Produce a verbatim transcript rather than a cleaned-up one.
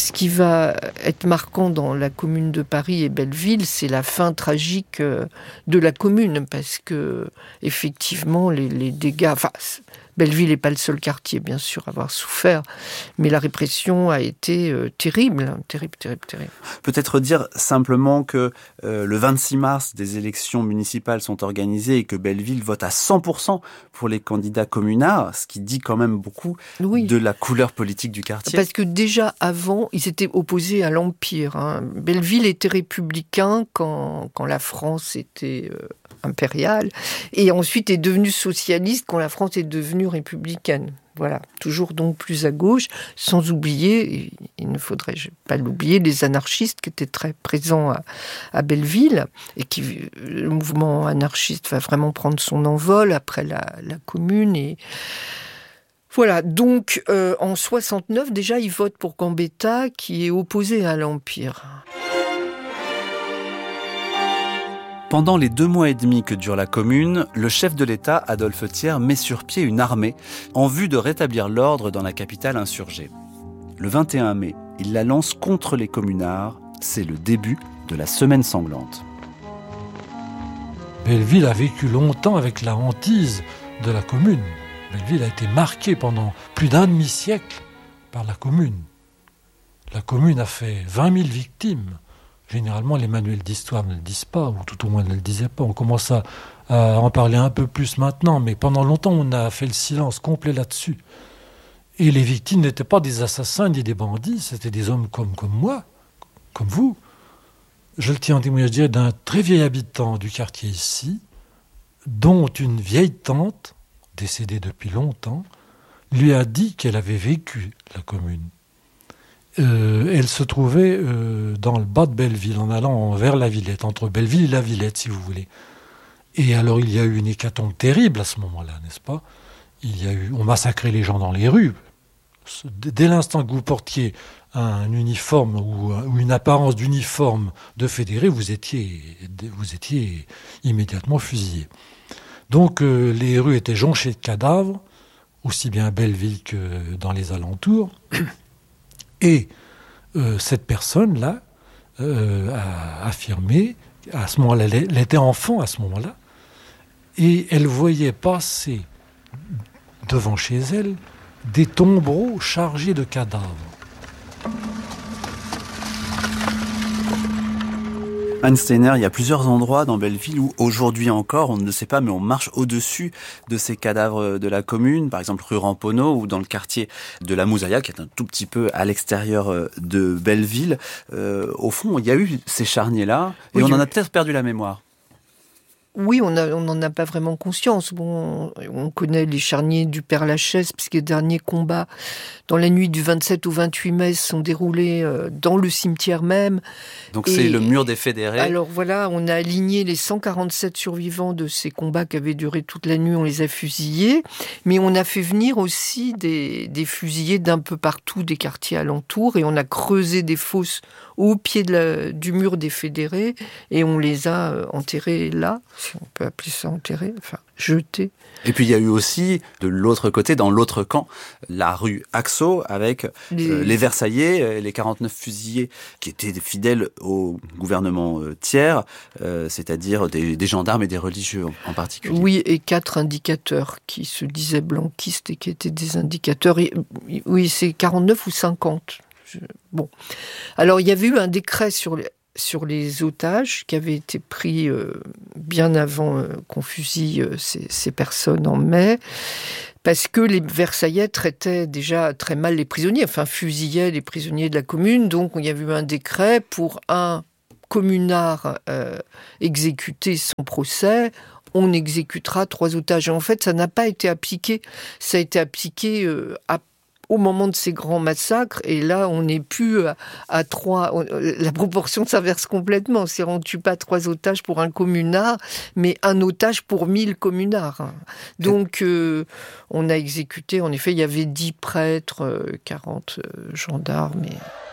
ce qui va être marquant dans la Commune de Paris et Belleville, c'est la fin tragique de la Commune, parce que effectivement les, les dégâts... Enfin, Belleville n'est pas le seul quartier, bien sûr, à avoir souffert, mais la répression a été euh, terrible, terrible, terrible, terrible. Peut-être dire simplement que euh, le vingt-six mars, des élections municipales sont organisées et que Belleville vote à cent pour cent pour les candidats communards, ce qui dit quand même beaucoup oui. de la couleur politique du quartier. Parce que déjà avant, ils étaient opposés à l'Empire. Hein. Belleville était républicain quand, quand la France était... Euh, impériale, et ensuite est devenue socialiste quand la France est devenue républicaine. Voilà, toujours donc plus à gauche, sans oublier, il ne faudrait pas l'oublier, les anarchistes qui étaient très présents à, à Belleville, et qui le mouvement anarchiste va vraiment prendre son envol après la, la Commune. Et voilà, donc euh, en soixante-neuf, déjà, ils votent pour Gambetta, qui est opposé à l'Empire. Pendant les deux mois et demi que dure la Commune, le chef de l'État, Adolphe Thiers, met sur pied une armée en vue de rétablir l'ordre dans la capitale insurgée. Le vingt et un mai, il la lance contre les communards. C'est le début de la semaine sanglante. Belleville a vécu longtemps avec la hantise de la Commune. Belleville a été marquée pendant plus d'un demi-siècle par la Commune. La Commune a fait vingt mille victimes. Généralement, les manuels d'histoire ne le disent pas, ou tout au moins ne le disaient pas. On commence à, à en parler un peu plus maintenant, mais pendant longtemps, on a fait le silence complet là-dessus. Et les victimes n'étaient pas des assassins ni des bandits, c'était des hommes comme, comme moi, comme vous. Je le tiens en témoignage direct d'un très vieil habitant du quartier ici, dont une vieille tante, décédée depuis longtemps, lui a dit qu'elle avait vécu la Commune. Euh, elle se trouvait euh, dans le bas de Belleville, en allant vers la Villette, entre Belleville et la Villette, si vous voulez. Et alors, il y a eu une hécatombe terrible à ce moment-là, n'est-ce pas ? Il y a eu, on massacrait les gens dans les rues. Dès l'instant que vous portiez un uniforme ou, ou une apparence d'uniforme de fédéré, vous étiez, vous étiez immédiatement fusillé. Donc, euh, les rues étaient jonchées de cadavres, aussi bien à Belleville que dans les alentours. Et euh, cette personne-là euh, a affirmé, à ce moment-là, elle était enfant à ce moment-là, et elle voyait passer devant chez elle des tombereaux chargés de cadavres. Anne Steiner, il y a plusieurs endroits dans Belleville où aujourd'hui encore, on ne le sait pas, mais on marche au-dessus de ces cadavres de la Commune, par exemple rue Ramponneau ou dans le quartier de la Mouzaïa, qui est un tout petit peu à l'extérieur de Belleville. Euh, au fond, il y a eu ces charniers-là, et oui, on en a peut-être perdu la mémoire. Oui, on n'en a pas vraiment conscience. Bon, on connaît les charniers du Père-Lachaise, puisque les derniers combats dans la nuit du vingt-sept au vingt-huit mai sont déroulés dans le cimetière même. Donc et, c'est le mur des fédérés. Alors voilà, on a aligné les cent quarante-sept survivants de ces combats qui avaient duré toute la nuit, on les a fusillés, mais on a fait venir aussi des, des fusillés d'un peu partout des quartiers alentours, et on a creusé des fosses au pied de la, du mur des fédérés, et on les a enterrés là, si on peut appeler ça enterrés, enfin jetés. Et puis il y a eu aussi, de l'autre côté, dans l'autre camp, la rue Axo, avec les, euh, les Versaillais, les quarante-neuf fusillés qui étaient fidèles au gouvernement euh, Thiers, euh, c'est-à-dire des, des gendarmes et des religieux en, en particulier. Oui, et quatre indicateurs qui se disaient blanquistes et qui étaient des indicateurs. Et, oui, c'est quarante-neuf ou cinquante. Je, bon. Alors, il y avait eu un décret sur les, sur les otages qui avait été pris euh, bien avant euh, qu'on fusille euh, ces, ces personnes en mai, parce que les Versaillais traitaient déjà très mal les prisonniers, enfin fusillaient les prisonniers de la Commune. Donc, il y avait eu un décret pour un communard euh, exécuter son procès. On exécutera trois otages. Et en fait, ça n'a pas été appliqué. Ça a été appliqué euh, à au moment de ces grands massacres, et là, on n'est plus à, à trois... On, la proportion s'inverse complètement. C'est on ne tue pas trois otages pour un communard, mais un otage pour mille communards. Donc, euh, on a exécuté, en effet, il y avait dix prêtres, quarante gendarmes, et...